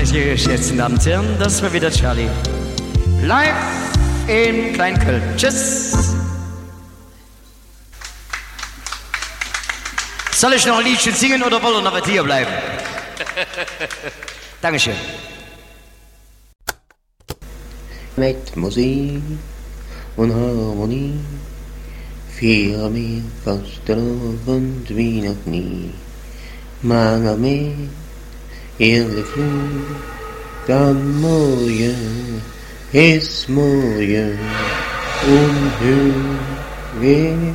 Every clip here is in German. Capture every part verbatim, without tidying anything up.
Sehr geschätzten Damen und Herren, das war wieder Charlie. Live in Kleinköln. Tschüss. Soll ich noch ein Liedchen singen oder wollen wir noch hier bleiben? Dankeschön. Mit Musik und Harmonie fieren wir Fastelavond wie noch nie. Mange mehr heerlijk vloer, dan morgen is morgen onheugelijk.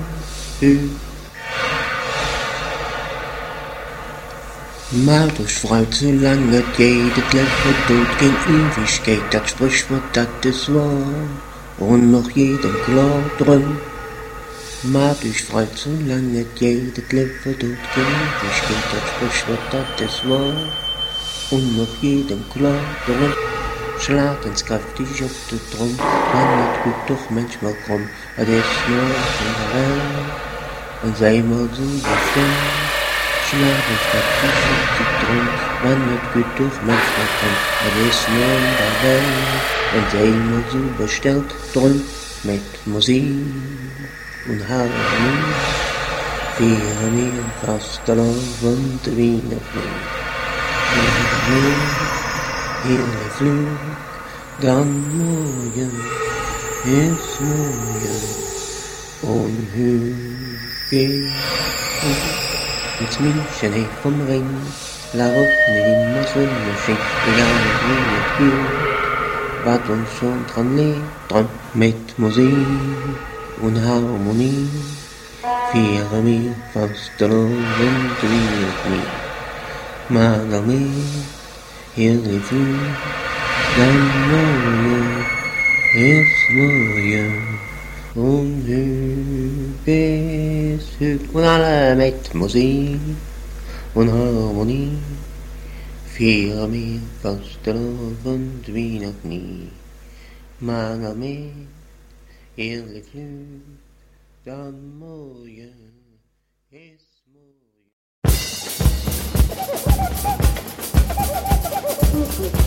Maar durch Freud, solange es geht, das Leben tut kein Ewigkeit, das Sprichwort, das ist wahr, und noch jedem klar drin. Maar durch Freud, solange es geht, das Leben tut kein Ewigkeit, das Sprichwort, das ist wahr, und noch jedem klar drin. Schlag ins kräftig auf den Drum, man wird gut doch manchmal krumm, das ist nur in der Welt, und sei mal so bestimmt. Schlag ins kräftig auf den Drum, man wird gut doch manchmal krumm, das ist nur in der Welt, und sei mal so bestellt drum, mit Musik und Harmonie, fieren wir Fastelavond wie noch nie. Heerlijk vloer, dan morgen is morgen onheugelijk. Het München heeft vom Ring, waarop niet immer Sonnenschein, egal wie het geht, wat ons schon dran lebt, dran mit Musik und Harmonie, vieren wir Fastelavond wie noch nie. Maar meer heerlijk vloer, dan morgen is morgen onheugelijk. Und alle mit Musik und Harmonie vieren wir Fastelavond wie noch nie. Maar meer heerlijk vloer, dan morgen is morgen.